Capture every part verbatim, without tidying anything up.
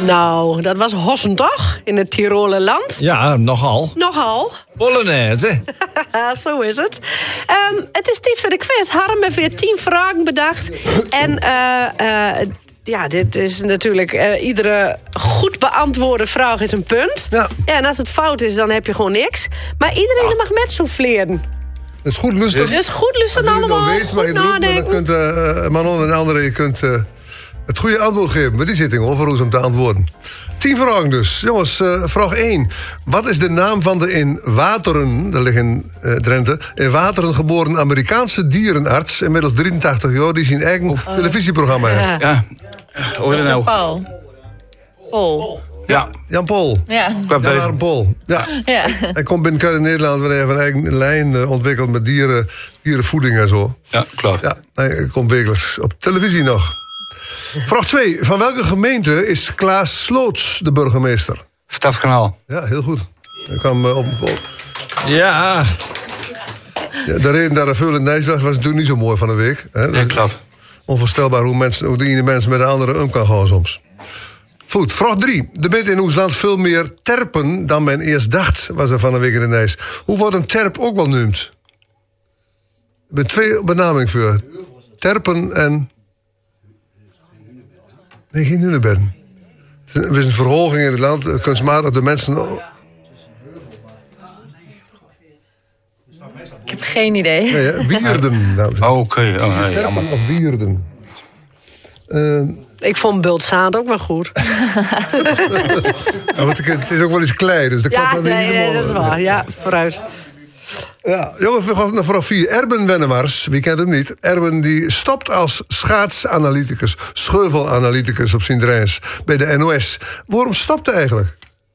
Nou, dat was Hossen toch? In het Tiroler land? Ja, nogal. Nogal. Polonaise. Zo is het. Um, het is tijd voor de quiz. Harm heeft weer tien vragen bedacht. En uh, uh, ja, dit is natuurlijk... Uh, iedere goed beantwoorde vraag is een punt. Ja. Ja, en als het fout is, dan heb je gewoon niks. Maar iedereen Ah. mag met souffleren. Dat is goed lustig. Dus goed luisteren Als je het allemaal. al weet, maar Goed je roept, maar dan nadenken. kunt uh, Manon en anderen je kunt, uh, het goede antwoord geven. Maar die zitting over hoe ze hem te antwoorden. Tien vragen dus. Jongens, uh, vraag één. Wat is de naam van de in Wateren, dat ligt in uh, Drenthe... in Wateren geboren Amerikaanse dierenarts... inmiddels drieëntachtig jaar, die zijn eigen Oh. televisieprogramma heeft? Ja. Ja, hoor je nou? Paul. Paul. Ja, Jan Pol. Ja. kwam Jan deze. Arend Pol. Ja. Ja. Hij komt binnenkort in Nederland... waar hij een eigen lijn uh, ontwikkelt met dieren, dierenvoeding en zo. Ja, klopt. Ja, hij komt wekelijks op televisie nog. Vraag twee. Van welke gemeente is Klaas Sloots de burgemeester? Stadskanaal. Ja, heel goed. Hij kwam uh, op, op Ja. ja, de reden dat er veel in Nijs was, was natuurlijk niet zo mooi van de week. Hè? Ja, klopt. Onvoorstelbaar hoe, mensen, hoe de ene mensen met de andere om kan gaan soms. Goed, vraag drie. Er bent in ons land veel meer terpen dan men eerst dacht, was er van de week in de Nijs. Hoe wordt een terp ook wel genoemd? Er zijn twee benamingen voor. Terpen en... Nee, geen hunebedden. Het is een verhoging in het land, kunstmatig de mensen... Ik heb geen idee. Nee, hè, wierden. Nou, Oh, oké. Okay. Oh, nee, jammer. terpen of wierden. Uh, Ik vond Bultzaand ook wel goed. ja, want het is ook wel eens klei, dus dat Ja, klopt wel nee, niet nee, helemaal. dat is waar. Ja, vooruit. Ja, jongens, we gaan naar vraag vier. Erben Wennemars, wie kent hem niet? Erben die stopt als schaatsanalyticus, scheuvelanalyticus op Sint-Drijns bij de N O S. Waarom stopt hij eigenlijk?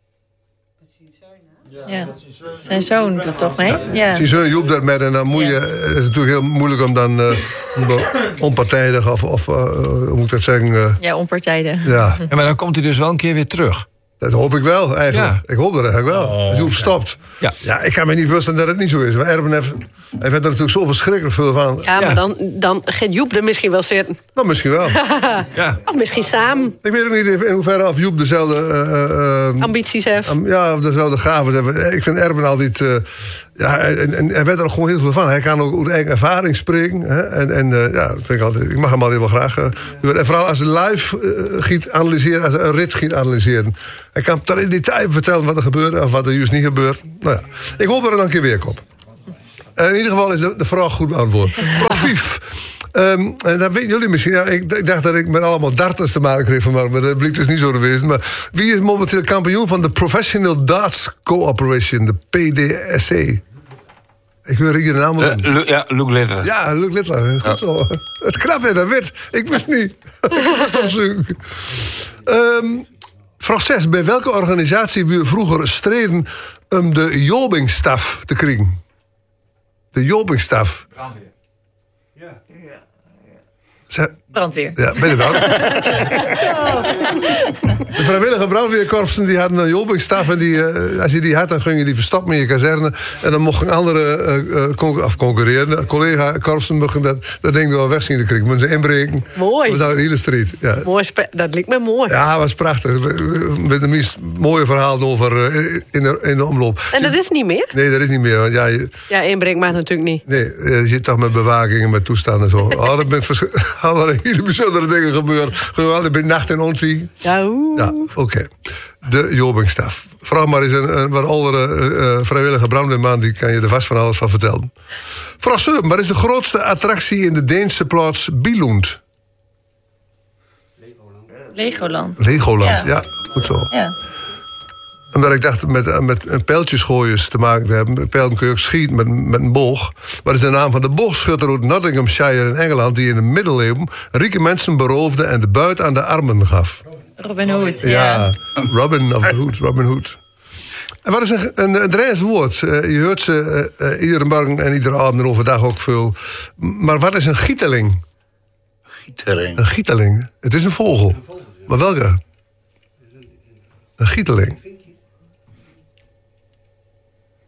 Ja. Zijn zoon doet het toch mee? Ja. Zijn zoon Joep dat met en dan moet je... Het is natuurlijk heel moeilijk om dan uh, onpartijdig of, of uh, hoe moet ik dat zeggen? Uh, Ja, onpartijdig. ja, Ja, maar dan komt hij dus wel een keer weer terug. dat hoop ik wel eigenlijk. Ja. Ik hoop dat eigenlijk wel. Als Joep stopt. Ja. Ja, ik kan me niet voorstellen dat het niet zo is. Maar Erben heeft, hij heeft er natuurlijk zo verschrikkelijk veel van. Ja, maar Ja. dan, dan gaat Joep er misschien wel zitten. Nou, misschien wel. Ja. Of misschien samen Ik weet ook niet in hoeverre of Joep dezelfde... Uh, uh, ambities heeft. Um, ja, of dezelfde gaven hebben. Ik vind Erben altijd... Uh, ja, en, en hij weet er ook gewoon heel veel van. Hij kan ook uit eigen ervaring spreken. Hè? En, en uh, ja, dat vind ik, altijd, ik mag hem altijd wel graag. Uh, en vooral als hij live uh, giet analyseren, als hij een rit giet analyseren. Hij kan tot in detail vertellen wat er gebeurt of wat er juist niet gebeurt. Nou ja, ik hoop dat er dan een keer weer komt. Uh, in ieder geval is de, de vraag goed beantwoord. Vraag vijf. Um, en dan weten jullie misschien, ja, ik, ik dacht dat ik met allemaal darters te maken kreeg vanmorgen, maar dat blijkt dus niet zo te wezen. Maar wie is momenteel kampioen van de Professional Darts Cooperation, de P D S C? Ik hoor hier de naam Uh, al. Lu- ja, Luke Litter. Ja, Luc Littler. Goed zo. Het knap in dat wit. Ik wist niet. um, vraag zes. Bij welke organisatie wil vroeger streden om de Jobingstaf te krijgen? De Jobingstaf. Ze- Brandweer. Ja, ben je dan? De vrijwillige brandweerkorpsen die hadden een Jobingstaf. En die, uh, als je die had, dan ging je die verstoppen in je kazerne. En dan mochten andere uh, uh, con- of concurrerende collega-korpsen mochten dat, dat ding wel weg zien te krijgen. Moeten ze inbreken. Mooi. We zouden de hele street. Ja. Mooi spe- dat lijkt me mooi. Ja, dat was prachtig. Met de meest mooie verhalen over uh, in, de, in de omloop. En dat is niet meer? Nee, dat is niet meer. Want ja, je, Ja, inbreng mag natuurlijk niet. nee, je zit toch met bewaking en met toestanden en zo. Oh, dat bent vers- allerlei hele bijzondere dingen gebeurd. Gewoon, ik ben nacht en ontzie. Ja, oeh. Ja, oké. Okay. De Jobingstaf. Vraag maar eens een, een wat oudere uh, vrijwillige brandweerman, die kan je er vast van alles van vertellen. Vraag zeven. Wat is de grootste attractie in de Deense plaats Billund? Legoland. Legoland, ja. Ja. Goed zo. Ja. Omdat ik dacht met, met pijltjesgooiers te maken te hebben. Pijlen kun je ook schieten met, met een boog. Wat is de naam van de boogschutter uit Nottinghamshire in Engeland, die in de middeleeuwen rijke mensen beroofde en de buit aan de armen gaf? Robin Hood. Ja. Ja, Robin of the Hood, Robin Hood. En wat is een, een, een Drijns woord? Uh, je hoort ze uh, uh, iedere morgen en iedere avond en overdag ook veel. Maar wat is een gieteling? Gieteling. Een gieteling. Het is een vogel. Maar welke? Een gieteling.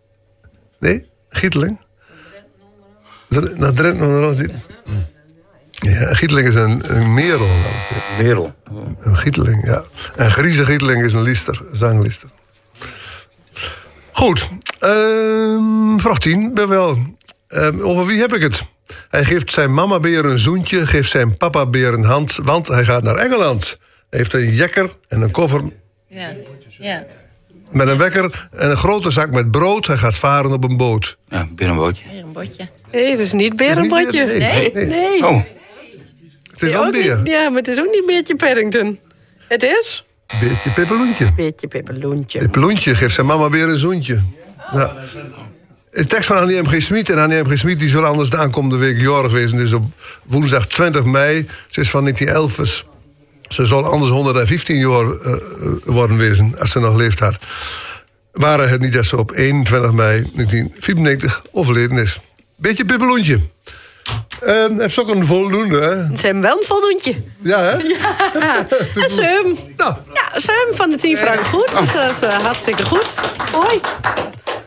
Nee? Gieteling? Naar Drenthe onderhand. Ja, een Gieteling is een, een merel. Wereld. Een Gieteling, ja. En Grieze Gieteling is een liester, een zanglister. Goed. Ehm vraag tien, ben wel. Ehm, over wie heb ik het? Hij geeft zijn mama beer een zoentje, geeft zijn papa beer een hand, want hij gaat naar Engeland. Hij heeft een jekker en een koffer Ja. Ja. met een wekker en een grote zak met brood. Hij gaat varen op een boot. Ja, binnen een bootje. Weer een botje. Nee, het is niet Het is niet Berenbotje. meer- Nee? nee. Nee. Oh, Het is wel een Ook beer. niet- ja, maar het is ook niet Beertje Paddington. Het is Beertje Pippeloentje. Beertje Pippeloentje. Pippeloentje geeft zijn mama weer een zoentje. Ja. De tekst van Annie M G. Smit. En Annie M G. Smit die zal anders de aankomende week jarig wezen. Het is op woensdag twintig mei. Ze is van negentien elf. Dus ze zal anders honderdvijftien jaar uh, worden wezen. Als ze nog leeft had. Waren het niet dat ze op eenentwintig mei negentien vierennegentig overleden is. Beetje Pippeloentje. Uh, heb ze ook een voldoende, hè? Het is hem wel een voldoentje. Ja, hè? En Seum. Nou, Ja, Seum van de tien vragen goed. Dus dat is uh, hartstikke goed. Hoi.